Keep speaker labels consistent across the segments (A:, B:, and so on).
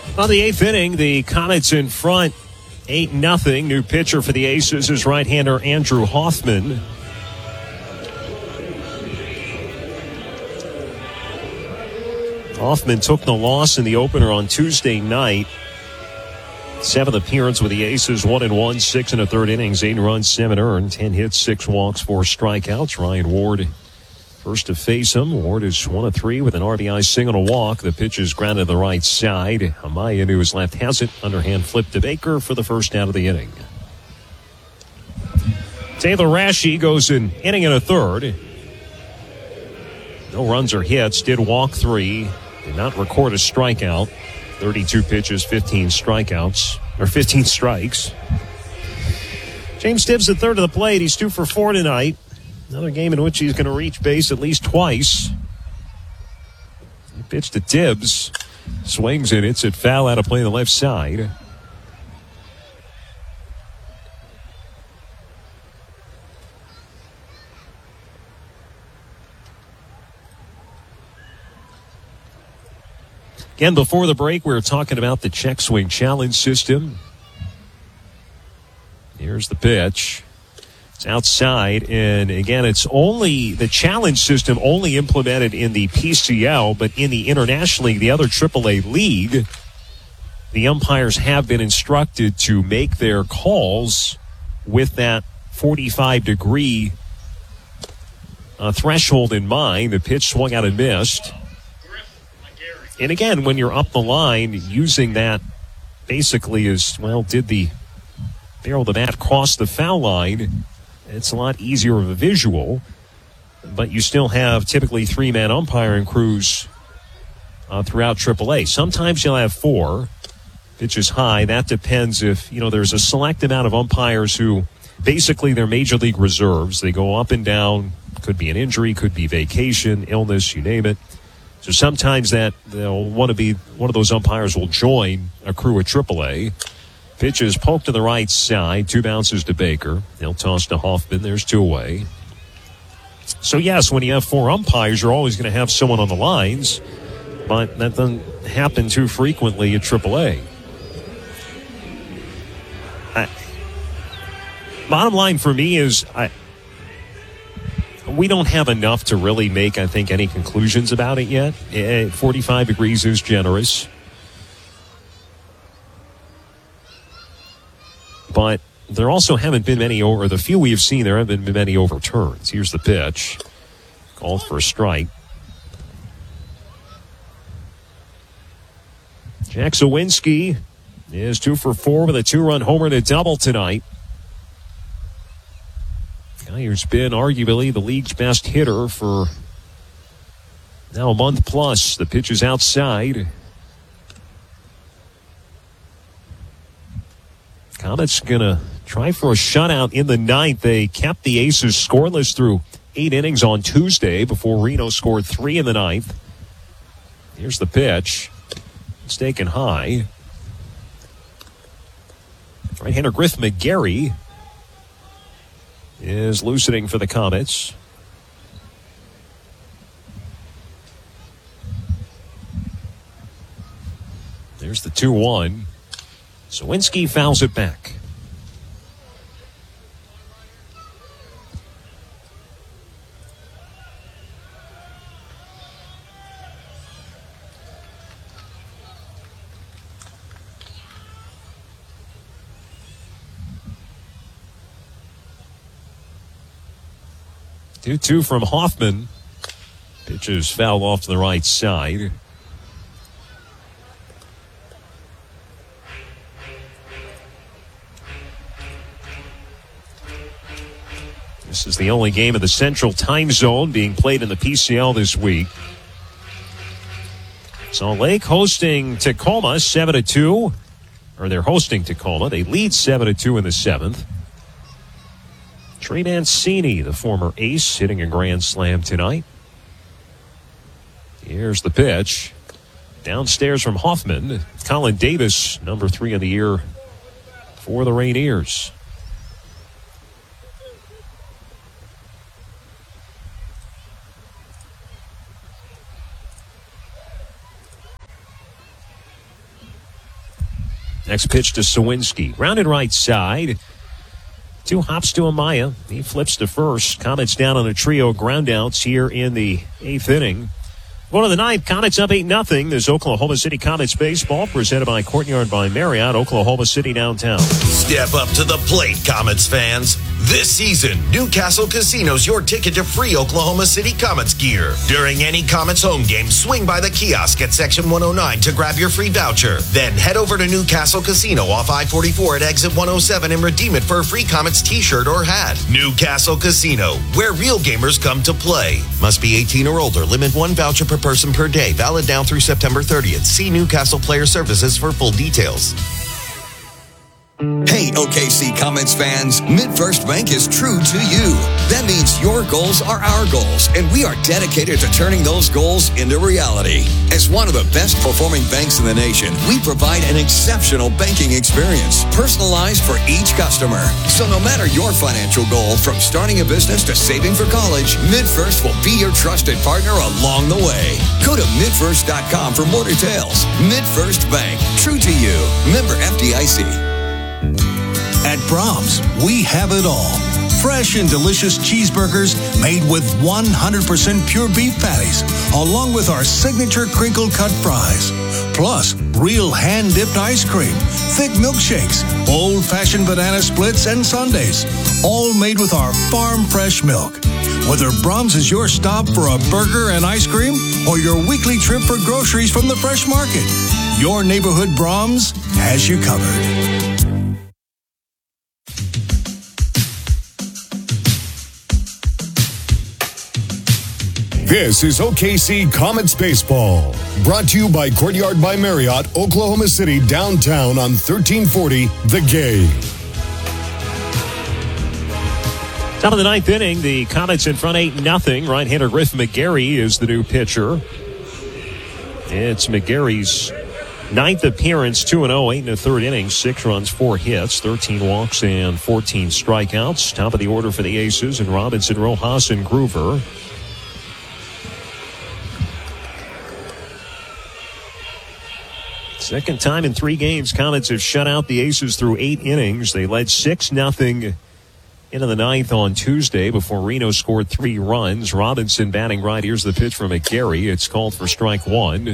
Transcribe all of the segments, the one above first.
A: On the eighth inning, the Comets in front, 8-0. New pitcher for the Aces is right-hander Andrew Hoffman. Hoffman took the loss in the opener on Tuesday night. Seventh appearance with the Aces, 1-1, 6 1/3 innings, 8 runs, 7 earned, 10 hits, 6 walks, 4 strikeouts. Ryan Ward first to face him. Ward is 1 of 3 with an RBI single and a walk. The pitch is grounded to the right side. Amaya, to his left, has it. Underhand flip to Baker for the first out of the inning. Taylor Rashi goes an inning and a third. No runs or hits. Did walk 3. Did not record a strikeout. 32 pitches, 15 strikeouts, or 15 strikes. James Tibbs at third of the plate. He's 2 for 4 tonight. Another game in which he's going to reach base at least twice. He pitched to Tibbs. Swings it. Hits it foul out of play on the left side. Again, before the break, we were talking about the check swing challenge system. Here's the pitch. It's outside, and again, it's only the challenge system only implemented in the PCL, but in the International League, the other AAA league, the umpires have been instructed to make their calls with that 45-degree threshold in mind. The pitch swung out and missed. And again, when you're up the line, using that basically is, well, did the barrel of the bat cross the foul line? It's a lot easier of a visual, but you still have typically 3-man umpiring crews throughout AAA. Sometimes you'll have 4. Pitch is high. That depends if, there's a select amount of umpires who basically they're major league reserves. They go up and down. Could be an injury, could be vacation, illness, you name it. So sometimes that they'll want to be one of those umpires will join a crew at AAA. Pitch is poked to the right side. 2 bounces to Baker. They'll toss to Hoffman. There's 2 away. So yes, when you have 4 umpires, you're always going to have someone on the lines, but that doesn't happen too frequently at AAA. Bottom line for me is we don't have enough to really make, I think, any conclusions about it yet. 45 degrees is generous. But there also haven't been many the few we have seen, there haven't been many overturns. Here's the pitch. Called for a strike. Jack Suwinski is 2 for 4 with a 2-run homer and a double tonight. Guy who's been arguably the league's best hitter for now a month plus. The pitch is outside. Comets going to try for a shutout in the ninth. They kept the Aces scoreless through 8 innings on Tuesday before Reno scored 3 in the ninth. Here's the pitch. It's taken high. Right-hander Griff McGarry is loosening for the Comets. There's the 2-1. Suwinski fouls it back. Two from Hoffman. Pitch is fouled off to the right side. This is the only game of the Central Time Zone being played in the PCL this week. Salt Lake hosting Tacoma 7-2. Or they're hosting Tacoma. They lead 7-2 in the 7th. Trey Mancini, the former ace, hitting a grand slam tonight. Here's the pitch. Downstairs from Hoffman. Colin Davis, number 3 of the year for the Rainiers. Next pitch to Sawinski. Grounded right side. 2 hops to Amaya. He flips to first. Comets down on a trio of groundouts here in the 8th inning. Going to the 9th, Comets up 8-0. There's Oklahoma City Comets baseball presented by Courtyard by Marriott, Oklahoma City downtown.
B: Step up to the plate, Comets fans. This season, Newcastle Casino's your ticket to free Oklahoma City Comets gear. During any Comets home game, swing by the kiosk at Section 109 to grab your free voucher. Then head over to Newcastle Casino off I-44 at Exit 107 and redeem it for a free Comets t-shirt or hat. Newcastle Casino, where real gamers come to play. Must be 18 or older. Limit 1 voucher per person per day. Valid now through September 30th. See Newcastle Player Services for full details.
C: Hey, OKC Comets fans, MidFirst Bank is true to you. That means your goals are our goals, and we are dedicated to turning those goals into reality. As one of the best performing banks in the nation, we provide an exceptional banking experience, personalized for each customer. So no matter your financial goal, from starting a business to saving for college, MidFirst will be your trusted partner along the way. Go to midfirst.com for more details. MidFirst Bank, true to you. Member FDIC.
D: At Brahms, we have it all. Fresh and delicious cheeseburgers made with 100% pure beef patties, along with our signature crinkle-cut fries. Plus, real hand-dipped ice cream, thick milkshakes, old-fashioned banana splits, and sundaes, all made with our farm-fresh milk. Whether Brahms is your stop for a burger and ice cream or your weekly trip for groceries from the fresh market, your neighborhood Brahms has you covered.
E: This is OKC Comets Baseball, brought to you by Courtyard by Marriott, Oklahoma City, downtown on 1340 The Game.
A: Top of the 9th inning, the Comets in front 8-0. Right-hander Griff McGarry is the new pitcher. It's McGarry's 9th appearance, 2-0, 8 in the 3rd inning, 6 runs, 4 hits, 13 walks, and 14 strikeouts. Top of the order for the Aces, and Robinson, Rojas, and Groover. Second time in 3 games, Comets have shut out the Aces through 8 innings. They led 6-0 into the 9th on Tuesday before Reno scored 3 runs. Robinson batting right. Here's the pitch from McGarry. It's called for strike 1.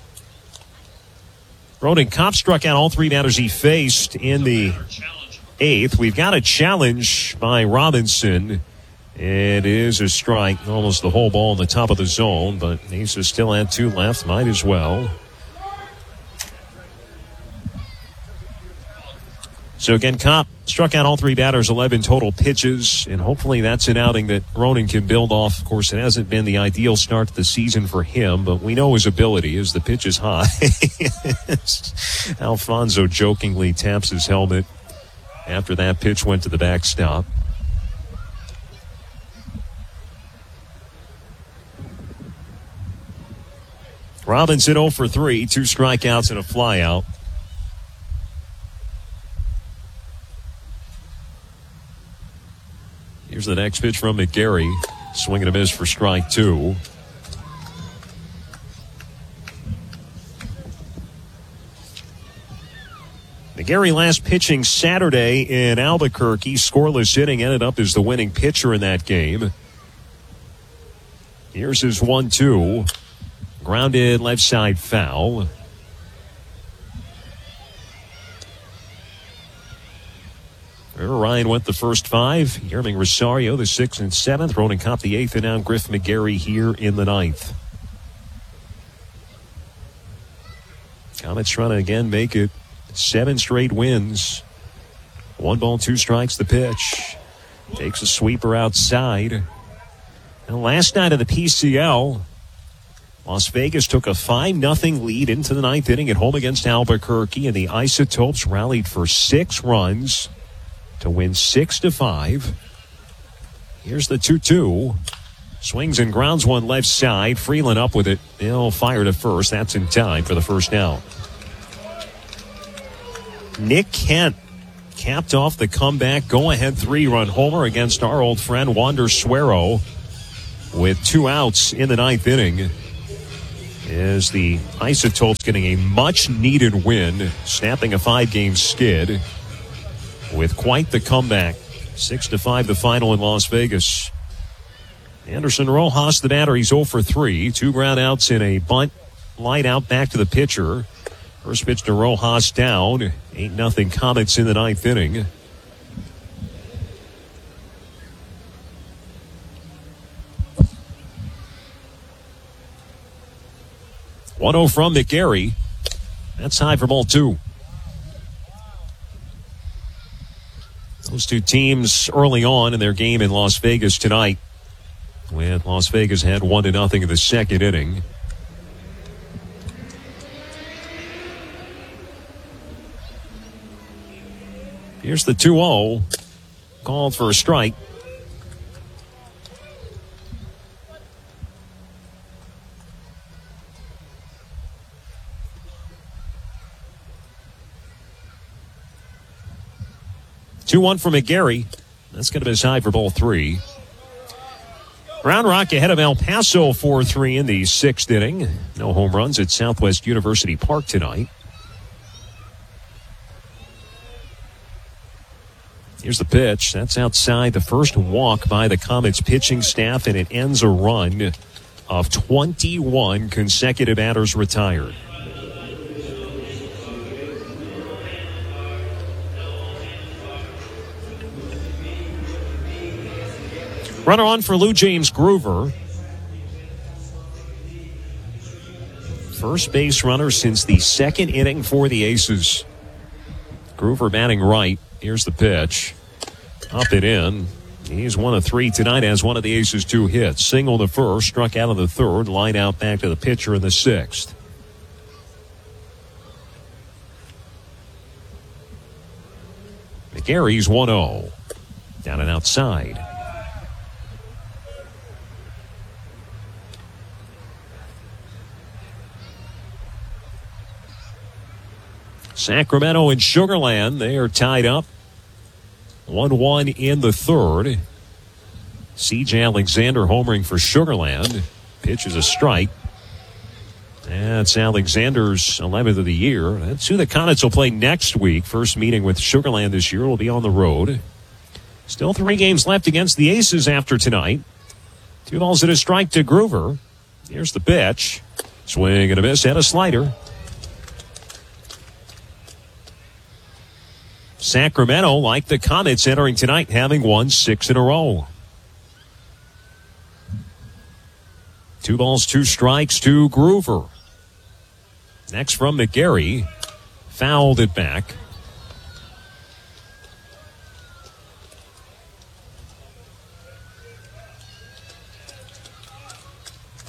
A: Ronan Kopp struck out all 3 batters he faced in the 8th. We've got a challenge by Robinson. It is a strike, almost the whole ball in the top of the zone, but Aces still had 2 left. Might as well. So again, Kopp struck out all 3 batters, 11 total pitches, and hopefully that's an outing that Ronan can build off. Of course, it hasn't been the ideal start to the season for him, but we know his ability as the pitch is high. Alfonso jokingly taps his helmet after that pitch went to the backstop. Robinson 0 for 3, 2 strikeouts and a flyout. Here's the next pitch from McGarry. Swing and a miss for strike 2. McGarry last pitching Saturday in Albuquerque. Scoreless inning, ended up as the winning pitcher in that game. Here's his 1-2. Grounded left side foul. Ryan went the first 5. Yerming Rosario the 6th and 7th. Ronan Kopp the 8th, and now Griff McGarry here in the 9th. Comets trying to again make it 7 straight wins. 1 ball, 2 strikes the pitch. Takes a sweeper outside. And last night of the PCL, Las Vegas took a 5-0 lead into the 9th inning at home against Albuquerque, and the Isotopes rallied for 6 runs to win 6-5. Here's the 2-2. Swings and grounds one left side. Freeland up with it. He'll fire to first. That's in time for the first down. Nick Kent capped off the comeback go-ahead 3-run homer against our old friend Wander Suero with 2 outs in the 9th inning. As the Isotopes getting a much-needed win, snapping a 5-game skid with quite the comeback. 6-5 the final in Las Vegas. Anderson Rojas, the batter, he's 0 for 3. 2 ground outs in a bunt. Line out back to the pitcher. First pitch to Rojas down. 8-0 Comets in the 9th inning. .1-0 from McGarry. That's high for ball 2. Those two teams early on in their game in Las Vegas tonight, with Las Vegas had 1-0 in the second inning. Here's the 2-0. Called for a strike. (2-1) for McGarry. That's going to be his high for ball 3. Round Rock ahead of El Paso 4-3 in the 6th inning. No home runs at Southwest University Park tonight. Here's the pitch. That's outside. The first walk by the Comets pitching staff, and it ends a run of 21 consecutive batters retired. Runner on for Lou James Groover. First base runner since the second inning for the Aces. Groover batting right. Here's the pitch. Up and in. He's 1 of 3 tonight, has one of the Aces' 2 hits. Single the first, struck out of the third, line out back to the pitcher in the 6th. McGarry's 1-0. Down and outside. Sacramento and Sugar Land, they are tied up. 1-1 in the third. C.J. Alexander homering for Sugar Land. Pitch is a strike. That's Alexander's 11th of the year. That's who the Comets will play next week. First meeting with Sugar Land this year will be on the road. Still 3 games left against the Aces after tonight. 2 balls and a strike to Groover. Here's the pitch. Swing and a miss and a slider. Sacramento, like the Comets entering tonight, having won 6 in a row. 2 balls, 2 strikes to Groover. Next from McGarry. Fouled it back.